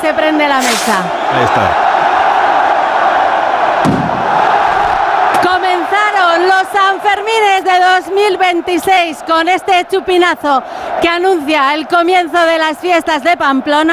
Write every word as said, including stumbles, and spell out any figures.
se prende la mesa. Ahí está. Comenzaron los Sanfermines de dos mil veintiséis con este chupinazo que anuncia el comienzo de las fiestas de Pamplona.